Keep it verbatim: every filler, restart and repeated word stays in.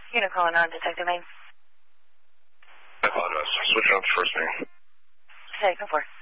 Unit calling on Detective Main. I apologize. Switch on to first name. Hey, go for it.